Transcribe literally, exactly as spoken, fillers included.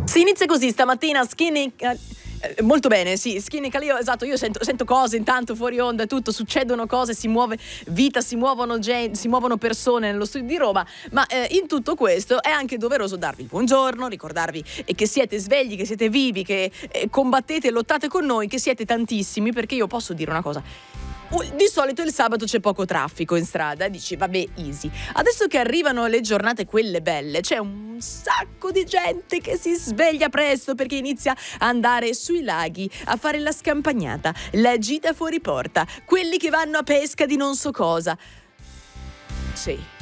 Si inizia così stamattina, Skinny... Eh, molto bene, sì, Skinny Calio, esatto, io sento, sento cose intanto fuori onda, tutto, succedono cose, si muove vita, si muovono gente, si muovono persone nello studio di Roma, ma eh, in tutto questo è anche doveroso darvi il buongiorno, ricordarvi eh, che siete svegli, che siete vivi, che eh, combattete e lottate con noi, che siete tantissimi, perché io posso dire una cosa. Di solito il sabato c'è poco traffico in strada, dici vabbè, easy. Adesso che arrivano le giornate quelle belle, c'è un sacco di gente che si sveglia presto perché inizia a andare sui laghi, a fare la scampagnata, la gita fuori porta, quelli che vanno a pesca di non so cosa. Sì.